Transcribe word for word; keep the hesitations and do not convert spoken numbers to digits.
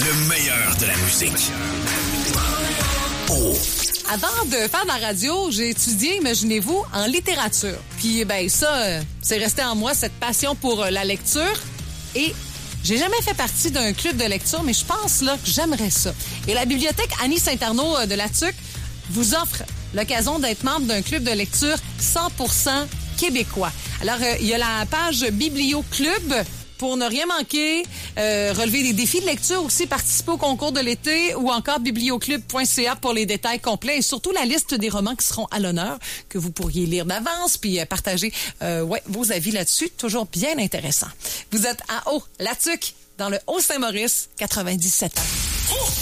Le meilleur de la musique. Oh. Avant de faire de la radio, j'ai étudié, imaginez-vous, en littérature. Puis, ben ça, c'est resté en moi, cette passion pour la lecture. Et j'ai jamais fait partie d'un club de lecture, mais je pense là que j'aimerais ça. Et la bibliothèque Annie Saint-Arnaud de La Tuque vous offre l'occasion d'être membre d'un club de lecture cent pour cent québécois. Alors, euh, il y a la page Biblio Club pour ne rien manquer, euh, relever des défis de lecture aussi, participer au concours de l'été ou encore biblioclub point c a pour les détails complets et surtout la liste des romans qui seront à l'honneur, que vous pourriez lire d'avance puis euh, partager euh, ouais, vos avis là-dessus. Toujours bien intéressant. Vous êtes à Haut, La Tuque, dans le Haut-Saint-Maurice, quatre-vingt-dix-sept ans.